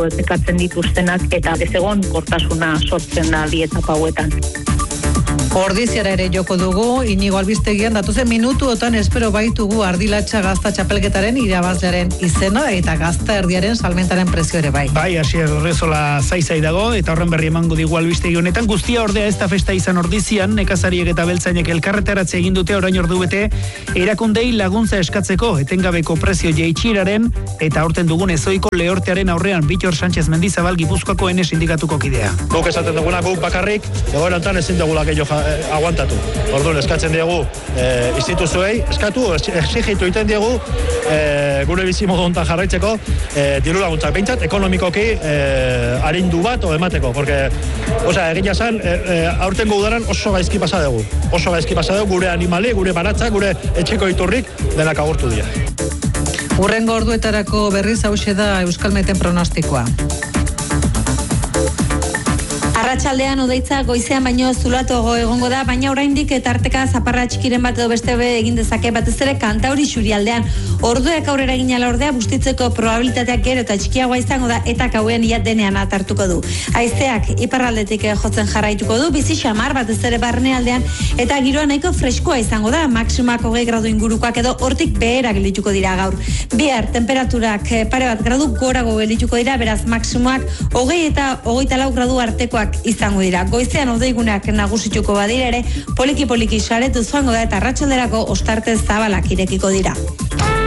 ekatzen dituztenak eta ezegon kortasuna sortzen da bi etapa hauetan. Ordiziara ere joko dugu, Inigo albistegian datuzen minutuotan espero baitugu Ardilatxa gazta txapelketaren irabazlearen izena eta gazta erdiaren salmentaren prezio ere bai. Bai, Asier Orrezola zaizai dago eta horren berri emango digu albistegi honetan. Guztia ordea ez da festa izan Ordizian, nekazariek eta beltzainek elkarretaratzea egin dute orain ordu bete erakundei laguntza eskatzeko etengabeko prezio jaitsieraren eta aurten dugun ezoiko lehortearen aurrean Bitor Sánchez Mendizabal Gipuzkoako Ene sindikatuko kidea. Guk esaten duguna guk bakarrik egoera hontan ezin dugula gehiago aguantatu. Orduan eskatzen diegu instituzioei, exigitu egiten diegu gure bizimodu hontan jarraitzeko diru laguntzak behintzat ekonomikoki arindu bat emateko, porque egia esan aurtengo udaran oso gaizki pasa dugu. Gure animali, gure baratza, gure etxeko iturrik denak agurtu dira. Hurrengo orduetarako berriz hauxe da Euskalmeten pronostikoa. Arratsaldean odeitza goizean baino zulatuago egongo da, baina oraindik tarteka zaparra txikiren bat edo beste egin dezake, batez ere Kantauri isurialdean. Orduak aurrera egin ala ordea bustitzeko probabilitateak gero eta txikiagoa izango da eta gauean ia denean atartuko du. Haizeak iparraldetik jotzen jarraituko du, bizi xamar batez ere barnealdean eta giroa nahiko freskoa izango da, maximak 20 gradu ingurukoak edo hortik behera geldituko dira gaur. Bihar temperaturak pare bat gradu gorago geldituko dira, beraz maximak 20 eta 24 gradu artekoak izango dira. Goizean odeigunak nagusituko badira ere, poliki saretu joango da eta arratsalderako ostarte zabalak irekiko dira.